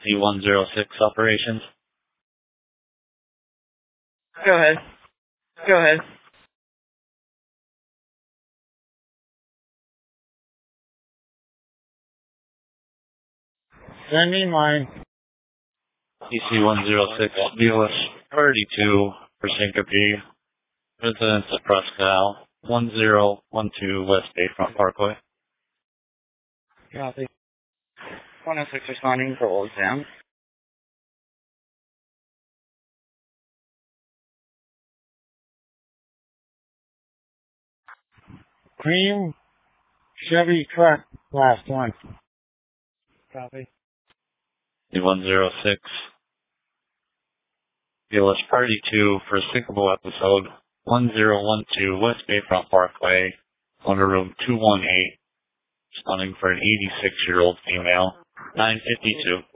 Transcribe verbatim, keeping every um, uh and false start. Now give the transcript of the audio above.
C one zero six operations. Go ahead. Go ahead. Sending line. D C one zero six, Velas thirty-two for Syncope, residence of Presque Isle, one zero one two West Bayfront Parkway. Copy. one oh six responding for Old Town. Cream Chevy truck, last one. Copy. D one zero six, Velas thirty-two for Syncable episode, one zero one two West Bayfront Parkway, under room two one eight, responding for an eighty-six-year-old female, nine fifty-two.